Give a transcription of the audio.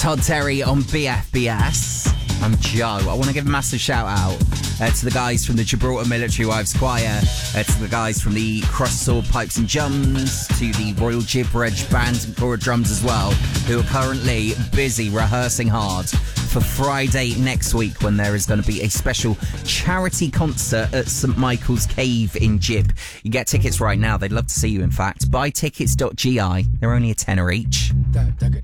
Todd Terry on BFBS. I'm Joe. I want to give a massive shout out to the guys from the Gibraltar Military Wives Choir, to the guys from the Cross Sword Pipes and Drums, to the Royal Gibberidge Band and Cora Drums as well, who are currently busy rehearsing hard for Friday next week, when there is going to be a special charity concert at St Michael's Cave in Gib. You get tickets right now. They'd love to see you, in fact. Buytickets.gi. They're only a tenner each.